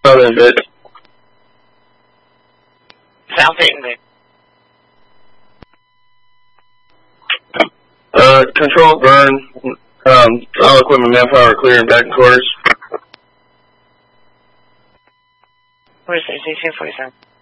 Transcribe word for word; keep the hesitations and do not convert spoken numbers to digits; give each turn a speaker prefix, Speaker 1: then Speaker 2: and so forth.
Speaker 1: Southern bit.
Speaker 2: South eight and bit.
Speaker 1: Uh, control burn. Um, all equipment manpower clear and back in quarters.
Speaker 2: Where's the sixteen forty-seven?